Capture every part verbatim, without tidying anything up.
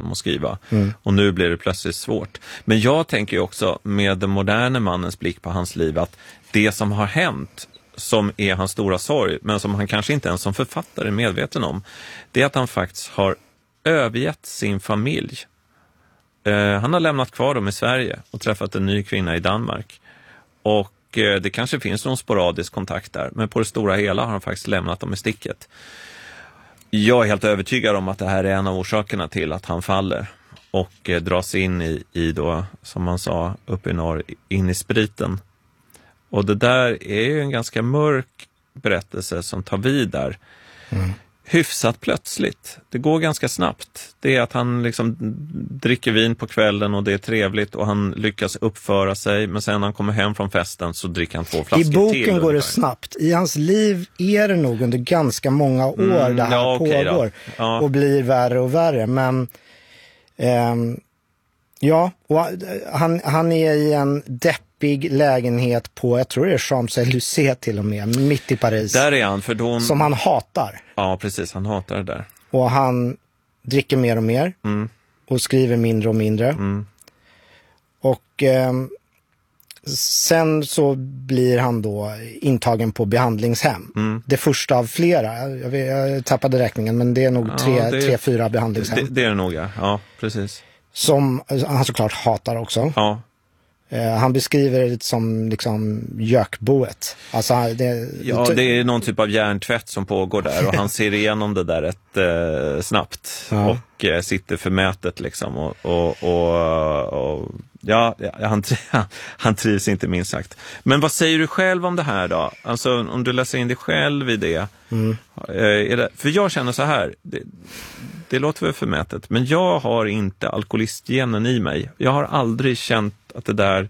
honom att skriva. Mm. Och nu blir det plötsligt svårt. Men jag tänker ju också med den moderna mannens blick på hans liv att det som har hänt, som är hans stora sorg, men som han kanske inte ens som författare är medveten om, det är att han faktiskt har övergett sin familj. Eh, han har lämnat kvar dem i Sverige och träffat en ny kvinna i Danmark. Och eh, det kanske finns någon sporadisk kontakt där, men på det stora hela har han faktiskt lämnat dem i sticket. Jag är helt övertygad om att det här är en av orsakerna till att han faller och eh, dras in i, i då, som man sa, uppe i norr, in i spriten. Och det där är ju en ganska mörk berättelse som tar vid där. Mm. Hyfsat plötsligt. Det går ganska snabbt. Det är att han liksom dricker vin på kvällen och det är trevligt och han lyckas uppföra sig. Men sen när han kommer hem från festen så dricker han två flaskor till. I boken till går det snabbt. I hans liv är det nog under ganska många år mm, det här ja, okay pågår. Ja. Och blir värre och värre. Men ehm, ja, och han, han är i en deppig lägenhet på, jag tror det är Champs-Élysées till och med, mitt i Paris. Där är han, för då... Som han hatar. Ja, precis. Han hatar det där. Och han dricker mer och mer. Mm. Och skriver mindre och mindre. Mm. Och eh, sen så blir han då intagen på behandlingshem. Mm. Det första av flera. Jag, vet, jag tappade räkningen, men det är nog ja, tre, det är, tre, fyra behandlingshem. Det, det är det nog, ja. Ja, precis. Som han såklart hatar också. Ja. Uh, han beskriver det som liksom gökboet. Alltså, det, ja, det är någon typ av hjärntvätt som pågår där och han ser igenom det där rätt eh, snabbt ja. och eh, sitter förmätet liksom och, och, och, och ja, han, han trivs inte minst sagt. Men vad säger du själv om det här då? Alltså om du läser in dig själv i det. Mm. Eh, är det för jag känner så här, det, det låter väl förmätet, men jag har inte alkoholistgenen i mig. Jag har aldrig känt att det där...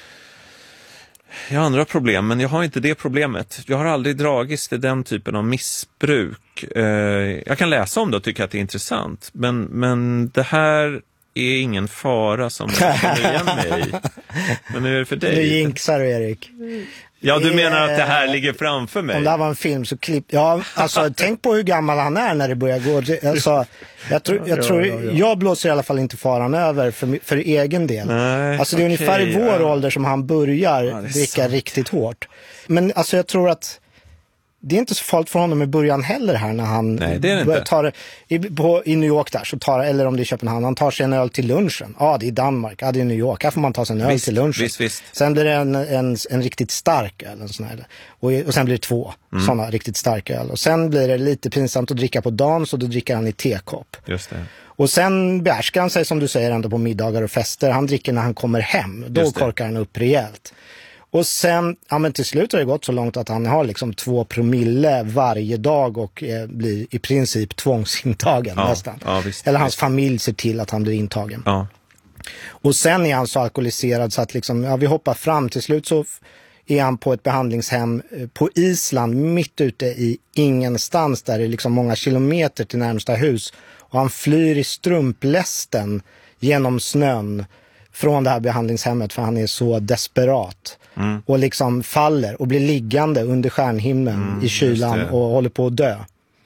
Jag har andra problem, men jag har inte det problemet. Jag har aldrig dragits till den typen av missbruk. Eh, jag kan läsa om det och tycka att det är intressant. Men, men det här är ingen fara som jag känner igen mig i. Men hur är det för dig? Nu jinxar du, Erik. Ja, du menar att det här ligger framför mig? Om det här var en film så klipp... Ja, alltså tänk på hur gammal han är när det börjar gå. Alltså, jag, tror, jag, tror, ja, ja, ja. jag blåser i alla fall inte faran över för, för egen del. Nej, alltså det är okay, ungefär i vår ja. ålder som han börjar ja, dricka sant. riktigt hårt. Men alltså jag tror att det är inte så farligt för honom i början heller här när han Nej, det är det inte. tar i, på, i New York där så tar, eller om det är Köpenhamn, han tar sig en öl till lunchen. Ja, det är Danmark, ja det är New York, här får man ta sig en öl visst, till lunchen. Visst, visst. Sen blir det en, en, en riktigt stark öl en sån här, och, och sen blir det två mm. sådana riktigt starka öl. Och sen blir det lite pinsamt att dricka på dagen, så då dricker han i tekopp. Just det. Och sen behärskar han sig, som du säger, ändå på middagar och fester. Han dricker när han kommer hem, då korkar han upp rejält. Och sen, ja men till slut har det gått så långt att han har liksom två promille varje dag och eh, blir i princip tvångsintagen ja, nästan. Ja, visst, Eller hans visst. familj ser till att han blir intagen. Ja. Och sen är han så alkoholiserad så att liksom, ja vi hoppar fram. Till slut så är han på ett behandlingshem på Island, mitt ute i ingenstans, där det är liksom många kilometer till närmsta hus. Och han flyr i strumplästen genom snön från det här behandlingshemmet för han är så desperat. Mm. Och liksom faller och blir liggande under stjärnhimlen mm, i kylan och håller på att dö.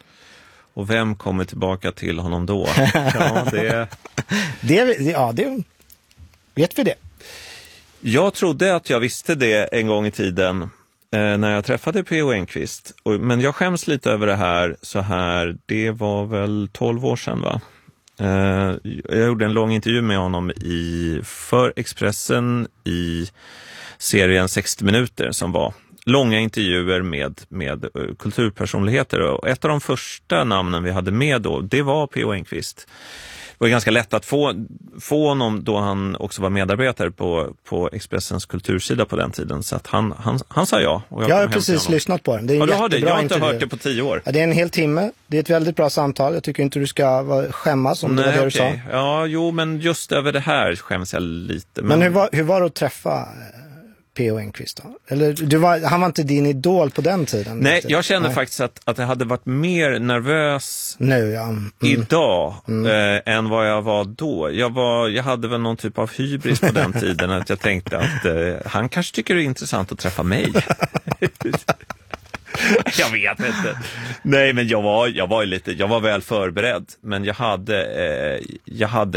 Och vem kommer tillbaka till honom då? Ja, det... det, ja, det vet vi det. Jag trodde att jag visste det en gång i tiden eh, när jag träffade P O Enquist. Och, men jag skäms lite över det här så här. Det var väl tolv år sedan, va? Eh, jag gjorde en lång intervju med honom i, för Expressen i serien sextio minuter som var långa intervjuer med, med kulturpersonligheter. Och ett av de första namnen vi hade med då, det var P O Enquist. Det var ganska lätt att få, få honom då han också var medarbetare på, på Expressens kultursida på den tiden. Så att han, han, han sa ja. Och jag, jag har precis lyssnat på den. Det är en ja, du har det. Jag har inte intervju. hört det på tio år. Ja, det är en hel timme. Det är ett väldigt bra samtal. Jag tycker inte du ska skämmas om Nej, det var det okay. du sa. Ja, jo, men just över det här skäms jag lite. Men, men hur, var, hur var det att träffa P O Enquist då? Eller du var, han var inte din idol på den tiden? Nej, inte? jag kände Nej. faktiskt att, att jag hade varit mer nervös nu, ja. Mm. idag mm. Eh, än vad jag var då. Jag, var, jag hade väl någon typ av hybris på den tiden att jag tänkte att eh, han kanske tycker det är intressant att träffa mig. Jag vet inte. Nej, men jag var, jag var lite, jag var väl förberedd, men jag hade, eh, jag hade